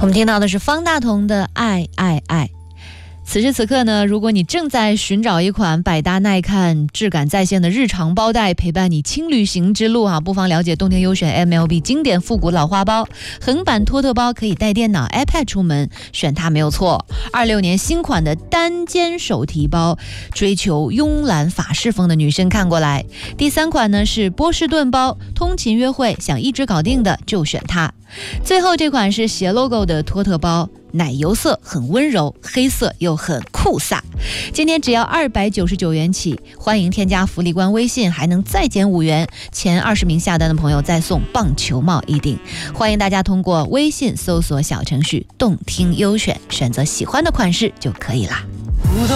我们听到的是方大同的爱爱爱。此时此刻呢，如果你正在寻找一款百搭耐看、质感在线的日常包袋，陪伴你轻旅行之路不妨了解动听优选 MLB 经典复古老花包，横版托特包可以带电脑 iPad 出门，选它没有错。26年新款的单肩手提包，追求慵懒法式风的女生看过来。第3款呢是波士顿包，通勤约会想一直搞定的就选它。最后这款是斜 logo 的托特包，奶油色很温柔，黑色又很酷飒。今天只要299元起，欢迎添加福利官微信，还能再减5元，前20名下单的朋友再送棒球帽一顶。欢迎大家通过微信搜索小程序动听优选，选择喜欢的款式就可以啦。